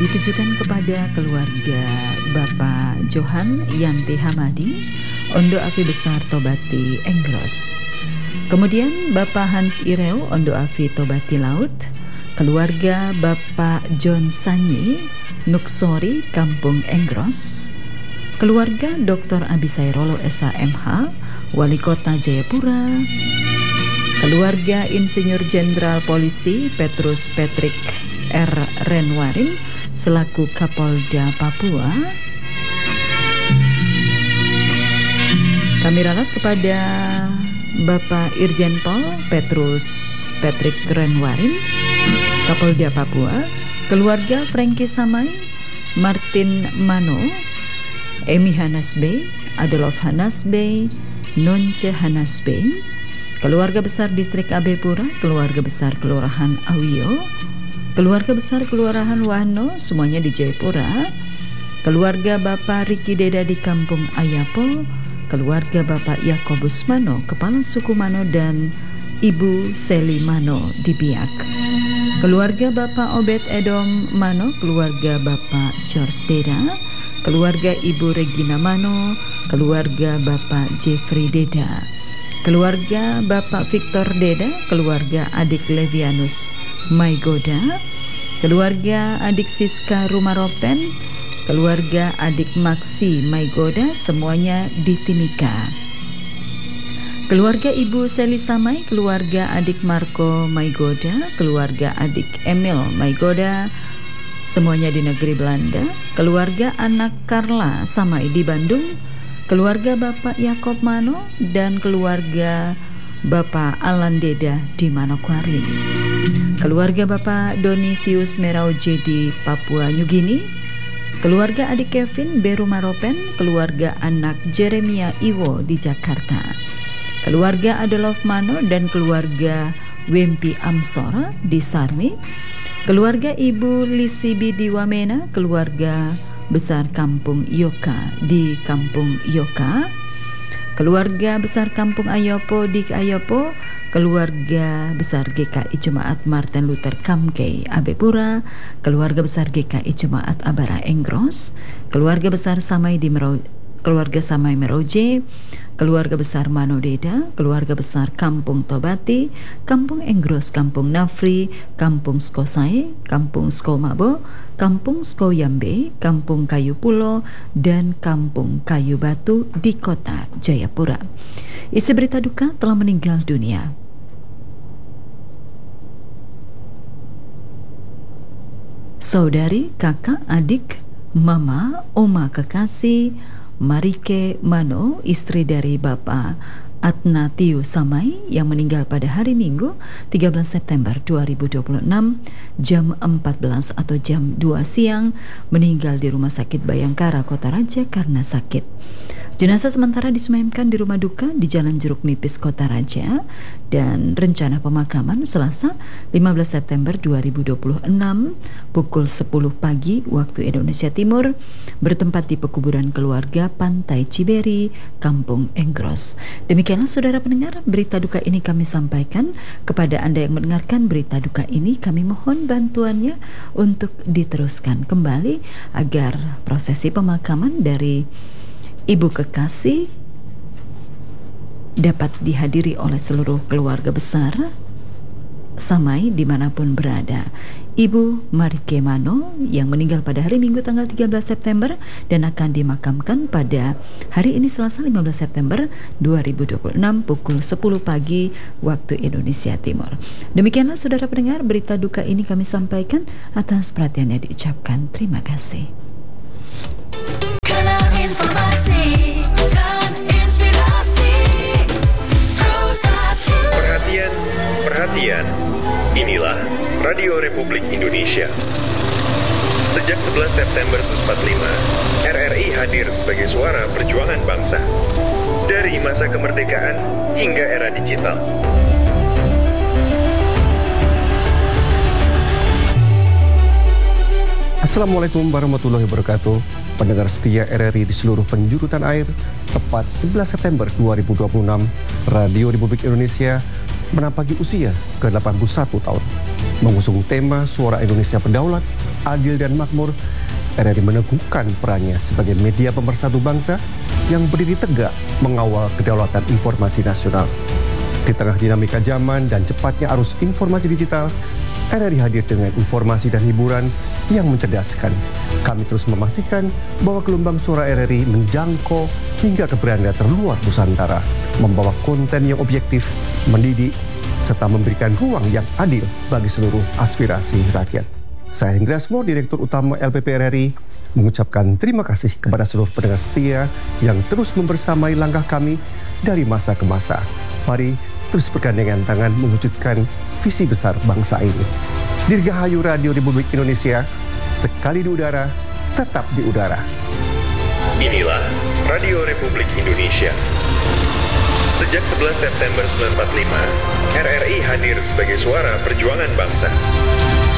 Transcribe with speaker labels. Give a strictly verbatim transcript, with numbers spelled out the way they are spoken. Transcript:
Speaker 1: ditujukan kepada keluarga Bapak Johan Yanti Hamadi, Ondo Afi Besar Tobati Enggros. Kemudian Bapak Hans Ireo, Ondo Afi Tobati Laut. Keluarga Bapak John Sanyi, Nuksori, Kampung Enggros. Keluarga Doktor Abisai Rolo S H M H, Wali Kota Jayapura. Keluarga Insinyur Jenderal Polisi Petrus Patrick R. Renwarin selaku Kapolda Papua. Kami ralat kepada Bapak Irjen Pol Petrus Patrick Renwarin, Kapolda Papua. Keluarga Franky Samai, Martin Mano, Emi Hanas Bey, Adolf Hanas Bey, Nonce Hanas Bey. Keluarga besar Distrik A B Pura, keluarga besar Kelurahan Awio, keluarga besar Kelurahan Wano, semuanya di Jayapura. Keluarga Bapak Riki Deda di Kampung Ayapo, keluarga Bapak Yakobus Mano, Kepala Suku Mano, dan Ibu Seli Mano di Biak. Keluarga Bapak Obed Edom Mano, keluarga Bapak Syors Deda, keluarga Ibu Regina Mano, keluarga Bapak Jeffrey Deda. Keluarga Bapak Victor Deda, keluarga adik Levianus Maigoda, keluarga adik Siska Rumaropen, keluarga adik Maksi Maigoda, semuanya di Timika. Keluarga Ibu Seli Samai, keluarga adik Marco Maigoda, keluarga adik Emil Maigoda, semuanya di negeri Belanda. Keluarga anak Carla Samai di Bandung, keluarga Bapak Yakob Mano, dan keluarga Bapak Alan Deda di Manokwari. Keluarga Bapak Donisius Merauje di Papua New Guinea. Keluarga adik Kevin Beru Maropen, keluarga anak Jeremia Iwo di Jakarta. Keluarga Adolf Mano dan keluarga Wempi Amsora di Sarmi. Keluarga Ibu Lisibi di Wamena, keluarga besar Kampung Yoka di Kampung Yoka. Keluarga besar Kampung Ayopo di Ayopo. Keluarga besar G K I Jemaat Martin Luther Kamkei Abepura. Keluarga besar G K I Jemaat Abara Enggros. Keluarga besar Samai di Merau, keluarga Samai Meroje. Keluarga besar Mano Deda, keluarga besar Kampung Tobati, Kampung Enggros, Kampung Nafri, Kampung Skosai, Kampung Skomabo, Kampung Skoyambe, Kampung Kayu Pulo, dan Kampung Kayu Batu di Kota Jayapura. Isi berita duka telah meninggal dunia. Saudari, kakak, adik, mama, oma kekasih Marike Mano, istri dari Bapak Atnatiu Samai yang meninggal pada hari Minggu tiga belas September dua ribu dua puluh enam jam empat belas atau jam dua siang, meninggal di Rumah Sakit Bayangkara Kota Raja karena sakit. Jenazah sementara disemayamkan di rumah duka di Jalan Jeruk Nipis Kota Raja, dan rencana pemakaman Selasa lima belas September dua ribu dua puluh enam pukul sepuluh pagi waktu Indonesia Timur bertempat di pekuburan keluarga Pantai Ciberi, Kampung Enggros. Demikianlah saudara pendengar, berita duka ini kami sampaikan kepada Anda yang mendengarkan berita duka ini. Kami mohon bantuannya untuk diteruskan kembali agar prosesi pemakaman dari Ibu kekasih dapat dihadiri oleh seluruh keluarga besar Samai dimanapun berada. Ibu Marike Mano yang meninggal pada hari Minggu tanggal tiga belas September dan akan dimakamkan pada hari ini Selasa lima belas September dua ribu dua puluh enam pukul sepuluh pagi waktu Indonesia Timur. Demikianlah saudara pendengar, berita duka ini kami sampaikan. Atas perhatiannya diucapkan terima kasih.
Speaker 2: Informasi dan inspirasi.
Speaker 3: Perhatian, perhatian. Inilah Radio Republik Indonesia. Sejak sebelas September seribu sembilan ratus empat puluh lima, R R I hadir sebagai suara perjuangan bangsa. Dari masa kemerdekaan hingga era digital.
Speaker 4: Assalamualaikum warahmatullahi wabarakatuh. Pendengar setia R R I di seluruh penjuru tanah air, tepat sebelas September dua ribu dua puluh enam, Radio Republik Indonesia menampaki usia ke delapan puluh satu tahun. Mengusung tema Suara Indonesia Berdaulat, Adil dan Makmur, R R I meneguhkan perannya sebagai media pemersatu bangsa yang berdiri tegak mengawal kedaulatan informasi nasional. Di tengah dinamika zaman dan cepatnya arus informasi digital, R R I hadir dengan informasi dan hiburan yang mencerdaskan. Kami terus memastikan bahwa gelombang suara R R I menjangkau hingga ke beranda terluar Nusantara, membawa konten yang objektif, mendidik, serta memberikan ruang yang adil bagi seluruh aspirasi rakyat. Saya Hendra Asmo, Direktur Utama L P P R R I, mengucapkan terima kasih kepada seluruh pendengar setia yang terus membersamai langkah kami dari masa ke masa. Mari terus bergandengan tangan mewujudkan visi besar bangsa ini. Dirgahayu Radio Republik Indonesia, sekali di udara, tetap di udara.
Speaker 3: Inilah Radio Republik Indonesia. Sejak sebelas September seribu sembilan ratus empat puluh lima, R R I hadir sebagai suara perjuangan bangsa.